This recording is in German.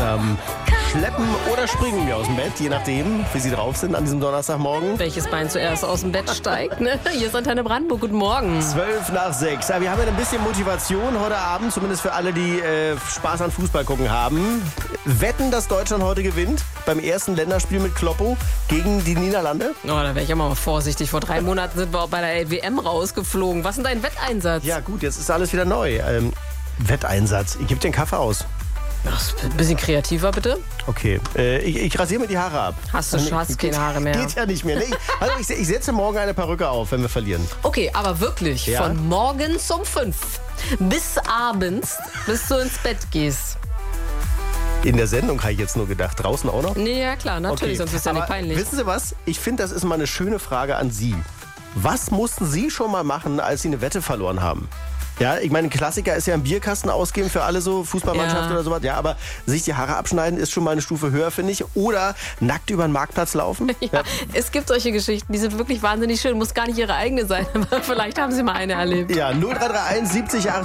langsam schleppen oder springen wir aus dem Bett, je nachdem, wie Sie drauf sind an diesem Donnerstagmorgen. Welches Bein zuerst aus dem Bett steigt, ne? Hier ist Antenne Brandenburg. Guten Morgen. 5:12. Ja, wir haben ja ein bisschen Motivation heute Abend, zumindest für alle, die Spaß an Fußball gucken haben. Wetten, dass Deutschland heute gewinnt beim ersten Länderspiel mit Kloppo gegen die Niederlande? Oh, da wäre ich immer mal vorsichtig. Vor 3 Monaten sind wir auch bei der WM rausgeflogen. Was ist denn dein Wetteinsatz? Ja gut, jetzt ist alles wieder neu. Wetteinsatz. Ich gebe den Kaffee aus. Ach, ein bisschen kreativer, bitte. Okay, ich rasiere mir die Haare ab. Hast keine Haare mehr. Geht ja nicht mehr. Ne? Ich setze morgen eine Perücke auf, wenn wir verlieren. Okay, aber wirklich, Ja? von morgens um 5 bis abends, bis du ins Bett gehst. In der Sendung habe ich jetzt nur gedacht. Draußen auch noch? Nee, ja klar, natürlich, sonst ist ja nicht Aber peinlich. Wissen Sie was? Ich finde, das ist mal eine schöne Frage an Sie. Was mussten Sie schon mal machen, als Sie eine Wette verloren haben? Ja, ich meine, ein Klassiker ist ja ein Bierkasten ausgeben für alle so Fußballmannschaft Ja. oder sowas. Ja, aber sich die Haare abschneiden ist schon mal eine Stufe höher, finde ich. Oder nackt über den Marktplatz laufen. Ja, es gibt solche Geschichten, die sind wirklich wahnsinnig schön. Muss gar nicht ihre eigene sein, aber vielleicht haben Sie mal eine erlebt. Ja, 0331 70 80